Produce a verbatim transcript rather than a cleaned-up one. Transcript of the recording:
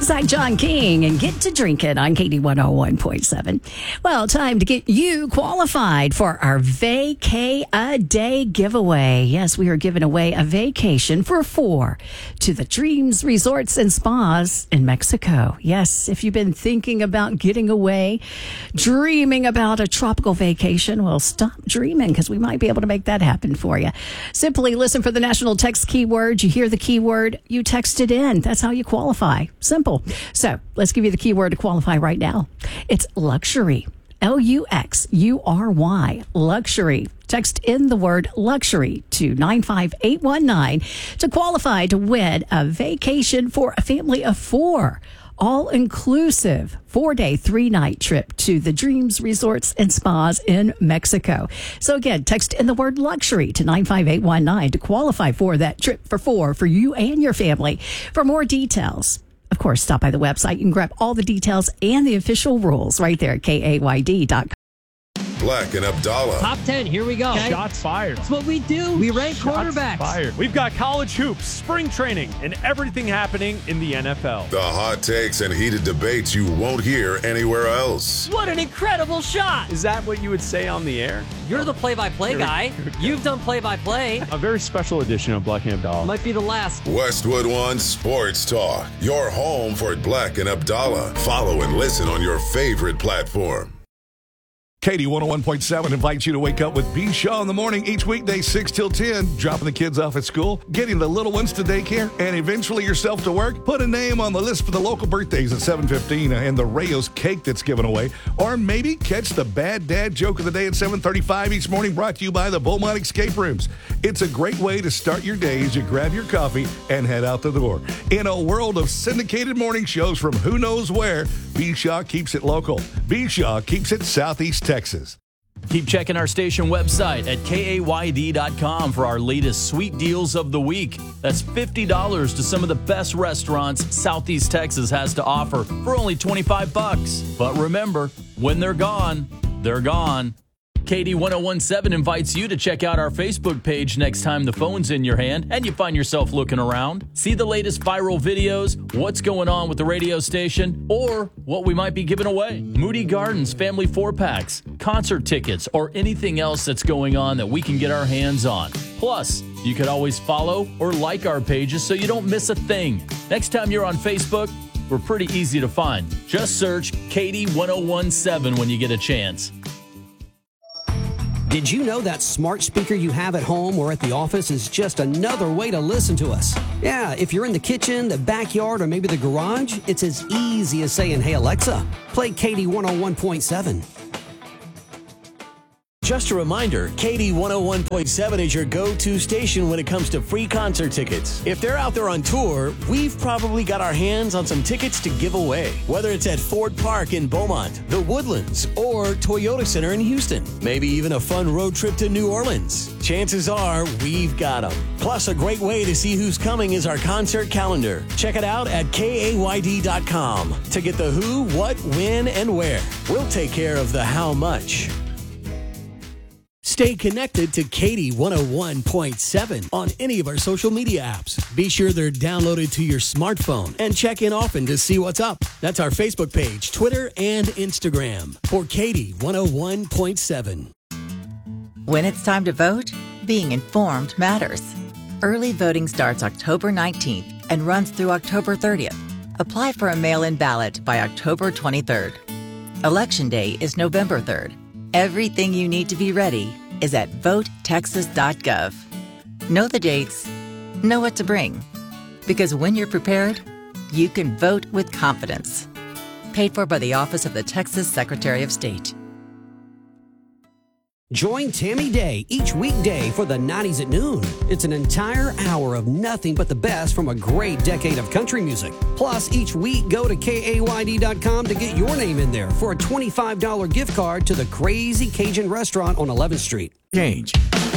Zach John King and Get to Drinking on K D one oh one point seven. Well, time to get you qualified for our Vacay-A-Day giveaway. Yes, we are giving away a vacation for four to the Dreams Resorts and Spas in Mexico. Yes, if you've been thinking about getting away, dreaming about a tropical vacation, well, stop dreaming because we might be able to make that happen for you. Simply listen for the national text keyword. You hear the keyword, you text it in. That's how you qualify. Simple. So let's give you the keyword to qualify right now. It's luxury. L U X U R Y. Luxury. Text in the word luxury to nine five eight one nine to qualify to win a vacation for a family of four. All-inclusive four-day, three-night trip to the Dreams Resorts and Spas in Mexico. So again, text in the word luxury to nine five eight one nine to qualify for that trip for four for you and your family. For more details, of course, stop by the website. You can grab all the details and the official rules right there at K A Y D dot com. Black and Abdallah. Top ten, here we go. Okay. Shots fired. That's what we do. We rank Shots quarterbacks. Fired. We've got college hoops, spring training, and everything happening in the N F L. The hot takes and heated debates you won't hear anywhere else. What an incredible shot. Is that what you would say on the air? You're the play-by-play guy. You've done play-by-play. A very special edition of Black and Abdallah. Might be the last. Westwood One Sports Talk. Your home for Black and Abdallah. Follow and listen on your favorite platform. K D one oh one point seven invites you to wake up with B. Shaw in the morning each weekday, six till ten, dropping the kids off at school, getting the little ones to daycare, and eventually yourself to work. Put a name on the list for the local birthdays at seven fifteen and the Rayos cake that's given away. Or maybe catch the bad dad joke of the day at seven thirty-five each morning, brought to you by the Beaumont Escape Rooms. It's a great way to start your day as you grab your coffee and head out the door. In a world of syndicated morning shows from who knows where, B. Shaw keeps it local. B. Shaw keeps it Southeast Texas. Keep checking our station website at K A Y D dot com for our latest sweet deals of the week. That's fifty dollars to some of the best restaurants Southeast Texas has to offer for only twenty-five bucks. But remember, when they're gone, they're gone. K D one oh one point seven invites you to check out our Facebook page next time the phone's in your hand and you find yourself looking around. See the latest viral videos, what's going on with the radio station, or what we might be giving away. Moody Gardens family four-packs, concert tickets, or anything else that's going on that we can get our hands on. Plus, you could always follow or like our pages so you don't miss a thing. Next time you're on Facebook, we're pretty easy to find. Just search K D one oh one point seven when you get a chance. Did you know that smart speaker you have at home or at the office is just another way to listen to us? Yeah, if you're in the kitchen, the backyard, or maybe the garage, it's as easy as saying, "Hey Alexa, play K D one oh one point seven. Just a reminder, K D one oh one point seven is your go-to station when it comes to free concert tickets. If they're out there on tour, we've probably got our hands on some tickets to give away. Whether it's at Ford Park in Beaumont, the Woodlands, or Toyota Center in Houston. Maybe even a fun road trip to New Orleans. Chances are we've got them. Plus, a great way to see who's coming is our concert calendar. Check it out at K A Y D dot com to get the who, what, when, and where. We'll take care of the how much. Stay connected to K D one oh one point seven on any of our social media apps. Be sure they're downloaded to your smartphone and check in often to see what's up. That's our Facebook page, Twitter, and Instagram for K D one oh one point seven. When it's time to vote, being informed matters. Early voting starts October nineteenth and runs through October thirtieth. Apply for a mail-in ballot by October twenty-third. Election Day is November third. Everything you need to be ready is at vote texas dot gov. Know the dates, know what to bring. Because when you're prepared, you can vote with confidence. Paid for by the Office of the Texas Secretary of State. Join Tammy Day each weekday for the nineties at noon. It's an entire hour of nothing but the best from a great decade of country music. Plus, each week, go to K A Y D dot com to get your name in there for a twenty-five dollars gift card to the Crazy Cajun Restaurant on eleventh Street. Change.